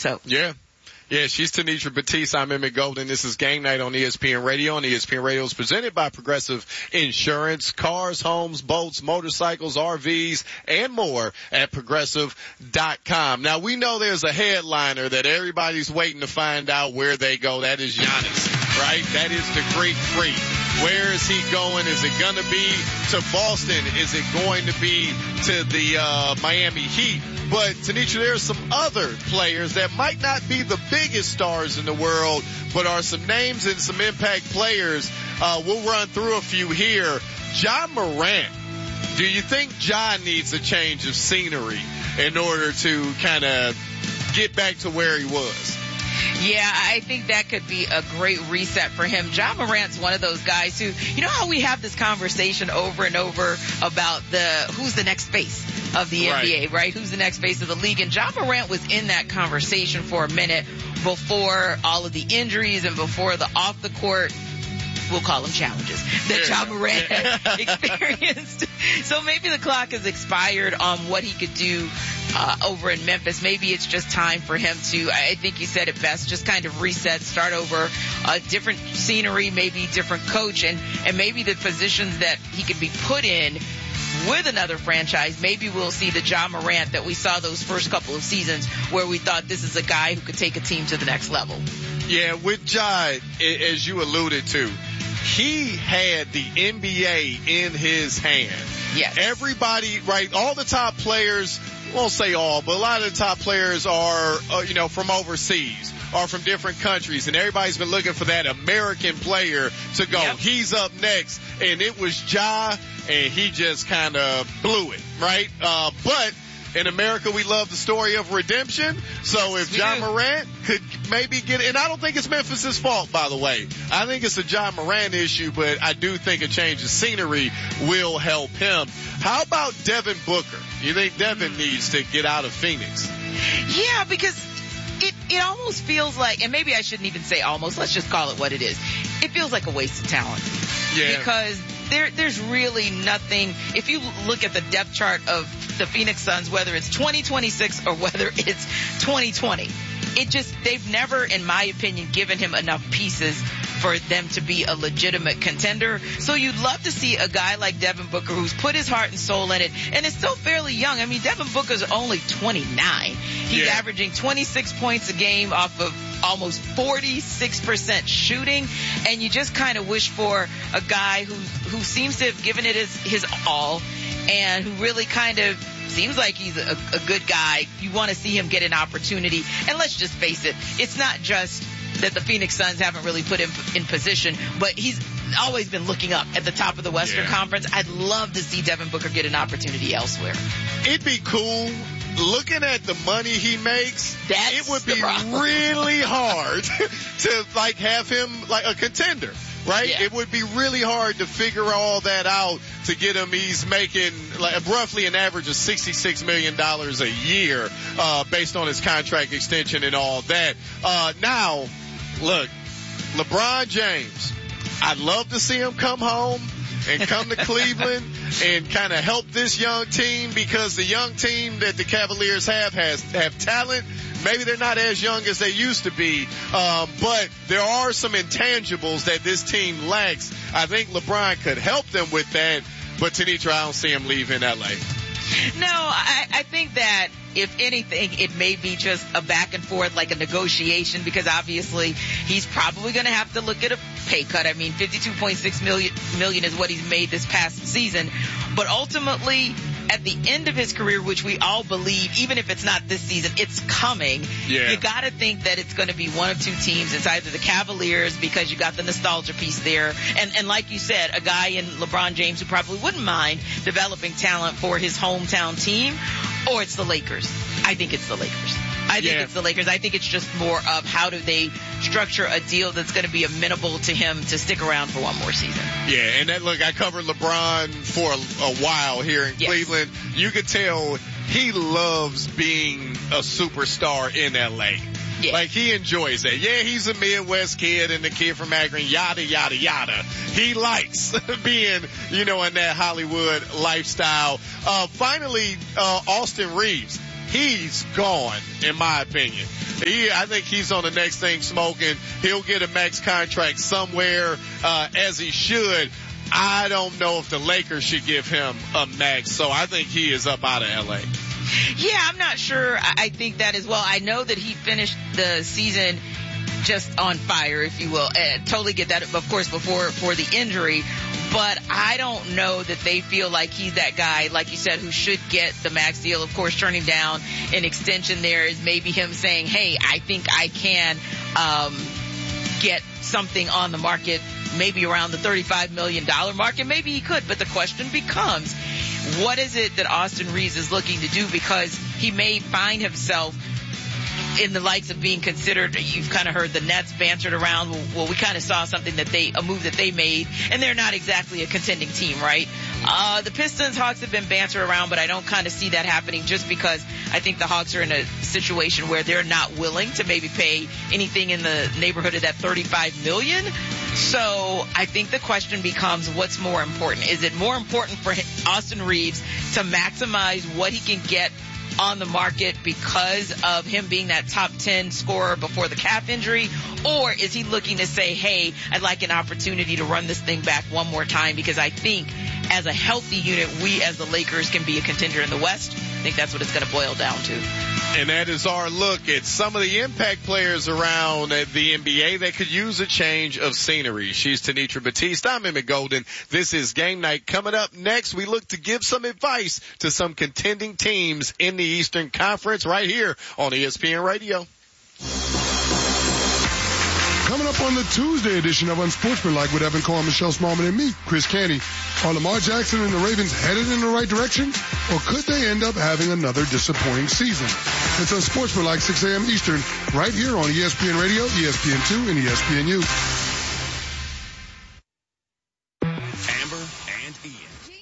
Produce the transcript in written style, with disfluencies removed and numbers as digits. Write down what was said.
So. Yeah. Yeah, she's Tenitra Batiste. I'm Emmett Golden. This is Game Night on ESPN Radio. And ESPN Radio is presented by Progressive Insurance. Cars, homes, boats, motorcycles, RVs, and more at Progressive.com. Now, we know there's a headliner that everybody's waiting to find out where they go. That is Giannis, right? That is the Greek Freak. Where is he going? Is it going to be to Boston? Is it going to be to the Miami Heat? But, Tenitra, there are some other players that might not be the biggest stars in the world, but are some names and some impact players. We'll run through a few here. Ja Morant. Do you think Ja needs a change of scenery in order to kind of get back to where he was? Yeah, I think that could be a great reset for him. Ja Morant's one of those guys who, you know how we have this conversation over and over about who's the next face of the NBA, right? Who's the next face of the league? And Ja Morant was in that conversation for a minute before all of the injuries and before the off the court, we'll call them challenges, that Ja Morant experienced. So maybe the clock has expired on what he could do over in Memphis. Maybe it's just time for him to, I think you said it best, just kind of reset, start over, a different scenery, maybe different coach, and maybe the positions that he could be put in with another franchise. Maybe we'll see the Ja Morant that we saw those first couple of seasons where we thought this is a guy who could take a team to the next level. Yeah, with Ja, as you alluded to, he had the NBA in his hand. Yes. Everybody, right, all the top players, won't say all, but a lot of the top players are, from overseas or from different countries, and everybody's been looking for that American player to go. Yep. He's up next, and it was Ja, and he just kind of blew it, right? But in America, we love the story of redemption. So if Ja Morant could maybe get it, and I don't think it's Memphis' fault, by the way. I think it's a Ja Morant issue, but I do think a change of scenery will help him. How about Devin Booker? You think Devin needs to get out of Phoenix? Yeah, because it almost feels like, and maybe I shouldn't even say almost, let's just call it what it is. It feels like a waste of talent. Yeah. Because there's really nothing. If you look at the depth chart of the Phoenix Suns, whether it's 2026 or whether it's 2020, they've never, in my opinion, given him enough pieces for them to be a legitimate contender. So you'd love to see a guy like Devin Booker who's put his heart and soul in it and is still fairly young. I mean, Devin Booker's only 29. He's averaging 26 points a game off of almost 46% shooting, and you just kind of wish for a guy who seems to have given it his all and who really kind of seems like he's a good guy. You want to see him get an opportunity. And let's just face it, it's not just that the Phoenix Suns haven't really put him in position, but he's always been looking up at the top of the Western Conference. I'd love to see Devin Booker get an opportunity elsewhere. It'd be cool. Looking at the money he makes, it would be really hard to have him like a contender, right? Yeah. It would be really hard to figure all that out to get him. He's making roughly an average of $66 million a year, based on his contract extension and all that. Now, look, LeBron James, I'd love to see him come home and come to Cleveland and kind of help this young team, because the young team that the Cavaliers have talent. Maybe they're not as young as they used to be, but there are some intangibles that this team lacks. I think LeBron could help them with that, but Tenitra, I don't see him leaving L.A. No, I think that if anything, it may be just a back and forth, like a negotiation, because obviously he's probably going to have to look at a pay cut. I mean, $52.6 million is what he's made this past season. But ultimately, at the end of his career, which we all believe, even if it's not this season, it's coming. Yeah. You got to think that it's going to be one of two teams. It's either the Cavaliers, because you got the nostalgia piece there. And like you said, a guy in LeBron James who probably wouldn't mind developing talent for his hometown team, or it's the Lakers. I think it's the Lakers. I think it's just more of how do they structure a deal that's going to be amenable to him to stick around for one more season. Yeah, and I covered LeBron for a while here in Cleveland. You could tell he loves being a superstar in L.A. Yeah. Like, he enjoys that. Yeah, he's a Midwest kid and the kid from Akron, yada, yada, yada. He likes being, in that Hollywood lifestyle. Finally, Austin Reeves. he's gone, in my opinion. I think he's on the next thing smoking. He'll get a max contract somewhere, as he should. I don't know if the Lakers should give him a max, so I think he is up out of LA. Yeah, I'm not sure. I think that as well. I know that he finished the season just on fire, if you will. Totally get that, of course, for the injury. But I don't know that they feel like he's that guy, like you said, who should get the max deal. Of course, turning down an extension there is maybe him saying, hey, I think I can get something on the market, maybe around the $35 million mark, and maybe he could. But the question becomes, what is it that Austin Reaves is looking to do? Because he may find himself in the likes of being considered, you've kind of heard the Nets bantered around. Well, we kind of saw something a move that they made, and they're not exactly a contending team, right? The Pistons, Hawks have been bantered around, but I don't kind of see that happening just because I think the Hawks are in a situation where they're not willing to maybe pay anything in the neighborhood of that $35 million. So I think the question becomes, what's more important? Is it more important for Austin Reaves to maximize what he can get on the market because of him being that top 10 scorer before the calf injury? Or is he looking to say, hey, I'd like an opportunity to run this thing back one more time because I think as a healthy unit, we as the Lakers can be a contender in the West? I think that's what it's going to boil down to. And that is our look at some of the impact players around the NBA that could use a change of scenery. She's Tenitra Batiste. I'm Emmett Golden. This is Game Night. Coming up next, we look to give some advice to some contending teams in the Eastern Conference right here on ESPN Radio. Coming up on the Tuesday edition of Unsportsmanlike with Evan Carr, Michelle Smallman, and me, Chris Canty. Are Lamar Jackson and the Ravens headed in the right direction? Or could they end up having another disappointing season? It's Unsportsmanlike, 6 a.m. Eastern, right here on ESPN Radio, ESPN2, and ESPNU. Amber and Ian.